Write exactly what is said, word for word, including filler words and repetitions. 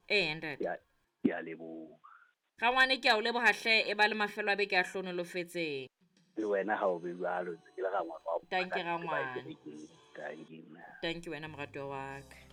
Eh ntate. Ya ya leboha. Rangwane ke a o lebohahle e ba le mafelo a beke a hlonolofetseng. Le wena ha o be jwalo ntse ke le rangwane wa Dankie ba rangwane. kerekeng. Dankie. Dankie wena moratuwa wa ka.